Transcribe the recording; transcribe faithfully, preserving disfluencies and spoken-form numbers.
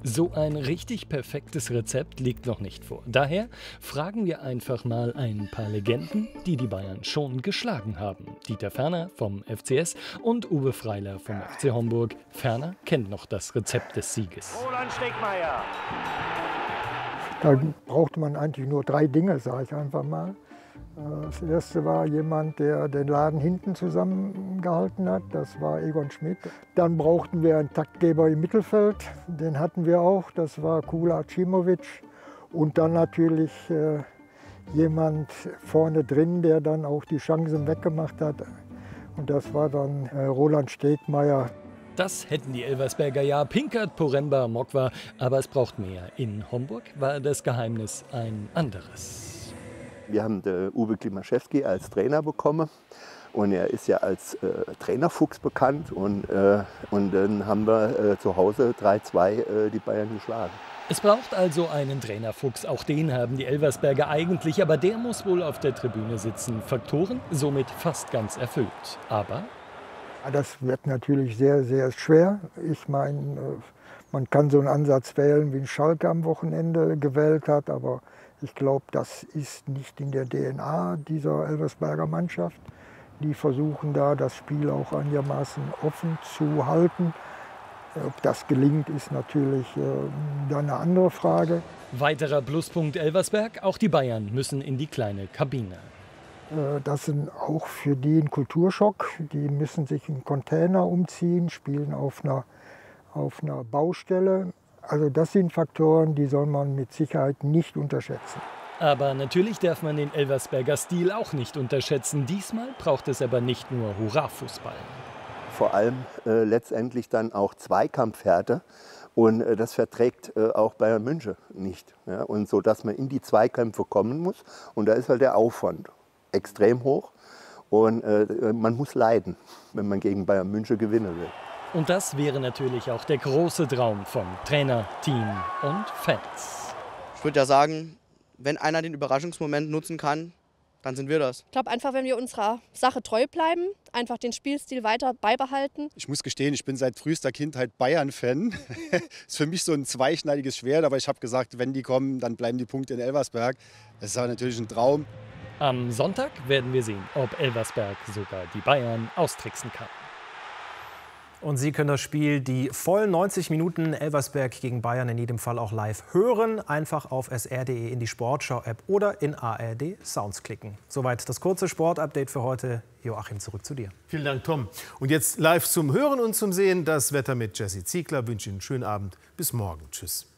So ein richtig perfektes Rezept liegt noch nicht vor. Daher fragen wir einfach mal ein paar Legenden, die die Bayern schon geschlagen haben. Dieter Ferner vom F C S und Uwe Freiler vom F C Homburg. Ferner kennt noch das Rezept des Sieges. Roland Stegmeier. Da brauchte man eigentlich nur drei Dinge, sage ich einfach mal. Das erste war jemand, der den Laden hinten zusammengehalten hat. Das war Egon Schmidt. Dann brauchten wir einen Taktgeber im Mittelfeld. Den hatten wir auch. Das war Kula Acimovic. Und dann natürlich äh, jemand vorne drin, der dann auch die Chancen weggemacht hat. Und das war dann äh, Roland Stegmeier. Das hätten die Elversberger ja Pinkert, Poremba, Mokwa. Aber es braucht mehr. In Homburg war das Geheimnis ein anderes. Wir haben den Uwe Klimaschewski als Trainer bekommen und er ist ja als äh, Trainerfuchs bekannt und, äh, und dann haben wir äh, zu Hause drei zwei äh, die Bayern geschlagen. Es braucht also einen Trainerfuchs, auch den haben die Elversberger eigentlich, aber der muss wohl auf der Tribüne sitzen. Faktoren somit fast ganz erfüllt, aber... Das wird natürlich sehr, sehr schwer. Ich meine, man kann so einen Ansatz wählen, wie ein Schalke am Wochenende gewählt hat, aber ich glaube, das ist nicht in der D N A dieser Elversberger Mannschaft. Die versuchen da, das Spiel auch einigermaßen offen zu halten. Ob das gelingt, ist natürlich äh, dann eine andere Frage. Weiterer Pluspunkt Elversberg, auch die Bayern müssen in die kleine Kabine. Äh, das ist auch für die ein Kulturschock. Die müssen sich in Container umziehen, spielen auf einer, auf einer Baustelle. Also das sind Faktoren, die soll man mit Sicherheit nicht unterschätzen. Aber natürlich darf man den Elversberger Stil auch nicht unterschätzen. Diesmal braucht es aber nicht nur Hurra-Fußball. Vor allem äh, letztendlich dann auch Zweikampfhärte. Und äh, das verträgt äh, auch Bayern München nicht. Ja? Und so, dass man in die Zweikämpfe kommen muss. Und da ist halt der Aufwand extrem hoch. Und äh, man muss leiden, wenn man gegen Bayern München gewinnen will. Und das wäre natürlich auch der große Traum von Trainer, Team und Fans. Ich würde ja sagen, wenn einer den Überraschungsmoment nutzen kann, dann sind wir das. Ich glaube einfach, wenn wir unserer Sache treu bleiben, einfach den Spielstil weiter beibehalten. Ich muss gestehen, ich bin seit frühester Kindheit Bayern-Fan. Ist für mich so ein zweischneidiges Schwert, aber ich habe gesagt, wenn die kommen, dann bleiben die Punkte in Elversberg. Das ist aber natürlich ein Traum. Am Sonntag werden wir sehen, ob Elversberg sogar die Bayern austricksen kann. Und Sie können das Spiel die vollen neunzig Minuten Elversberg gegen Bayern in jedem Fall auch live hören. Einfach auf s r punkt d e in die Sportschau-App oder in A R D Sounds klicken. Soweit das kurze Sportupdate für heute. Joachim, zurück zu dir. Vielen Dank, Tom. Und jetzt live zum Hören und zum Sehen das Wetter mit Jesse Ziegler. Ich wünsche Ihnen einen schönen Abend. Bis morgen. Tschüss.